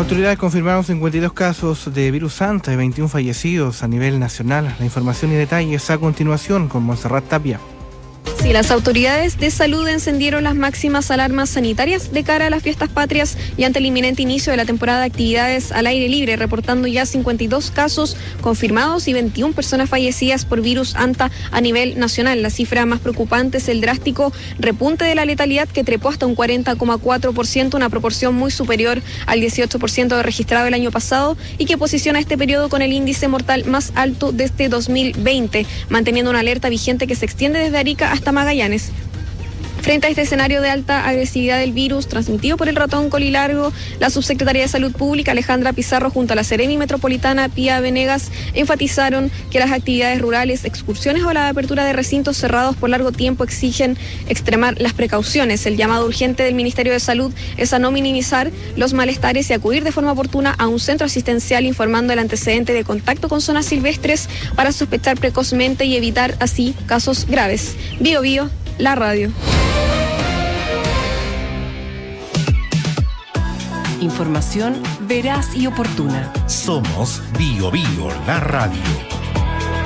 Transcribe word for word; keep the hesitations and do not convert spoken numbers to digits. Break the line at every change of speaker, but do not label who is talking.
Autoridades confirmaron cincuenta y dos casos de virus Anta y veintiún fallecidos a nivel nacional. La información y detalles a continuación con Montserrat Tapia.
Sí, las autoridades de salud encendieron las máximas alarmas sanitarias de cara a las fiestas patrias y ante el inminente inicio de la temporada de actividades al aire libre, reportando ya cincuenta y dos casos confirmados y veintiuna personas fallecidas por virus Anta a nivel nacional. La cifra más preocupante es el drástico repunte de la letalidad, que trepó hasta un cuarenta coma cuatro por ciento, una proporción muy superior al dieciocho por ciento registrado el año pasado y que posiciona este periodo con el índice mortal más alto desde dos mil veinte, manteniendo una alerta vigente que se extiende desde Arica hasta Magallanes. Frente a este escenario de alta agresividad del virus transmitido por el ratón colilargo, la subsecretaria de Salud Pública, Alejandra Pizarro, junto a la Seremi Metropolitana, Pía Venegas, enfatizaron que las actividades rurales, excursiones o la apertura de recintos cerrados por largo tiempo exigen extremar las precauciones. El llamado urgente del Ministerio de Salud es a no minimizar los malestares y acudir de forma oportuna a un centro asistencial informando el antecedente de contacto con zonas silvestres para sospechar precozmente y evitar así casos graves. Bio Bio, la radio.
Información veraz y oportuna.
Somos Bio Bio, la radio.